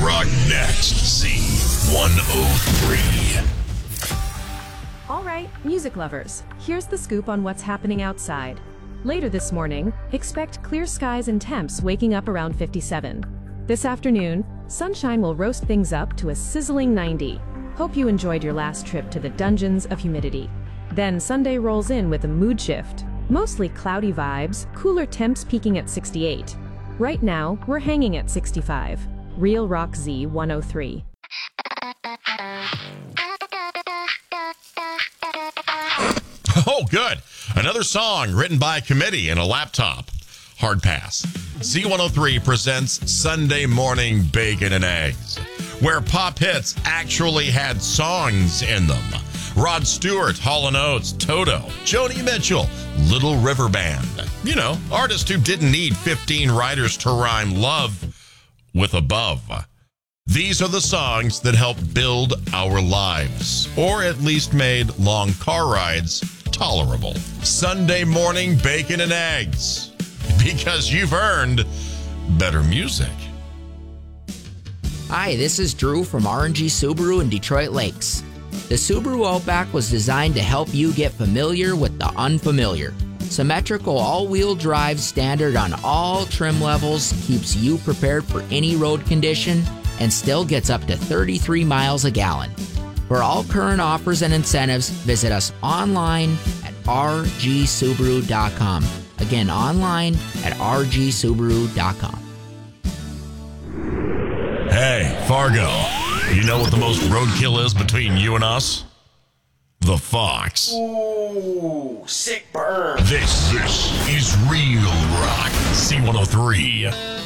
Rock next. Z103. All right, music lovers, here's the scoop on what's happening outside. Later this morning, expect clear skies and temps waking up around 57. This afternoon, sunshine will roast things up to a sizzling 90. Hope you enjoyed your last trip to the dungeons of humidity. Then Sunday rolls in with a mood shift. Mostly cloudy vibes, cooler temps peaking at 68. Right now, we're hanging at 65. Real Rock Z103. Oh, good. Another song written by a committee and a laptop. Hard pass. Z103 presents Sunday Morning Bacon and Eggs, where pop hits actually had songs in them. Rod Stewart, Hall & Oates, Toto, Joni Mitchell, Little River Band. You know, artists who didn't need 15 writers to rhyme love with above. These are the songs that helped build our lives, or at least made long car rides tolerable. Sunday Morning Bacon and Eggs, because you've earned better music. Hi, this is Drew from R&G Subaru in Detroit Lakes. The Subaru Outback was designed to help you get familiar with the unfamiliar. Symmetrical all-wheel drive standard on all trim levels keeps you prepared for any road condition and still gets up to 33 miles a gallon. For all current offers and incentives, visit us online at rgsubaru.com. Again, online at rgsubaru.com. Hey, Fargo, you know what the most roadkill is between you and us? The Fox. Ooh, sick burn. This is Real Rock Z103.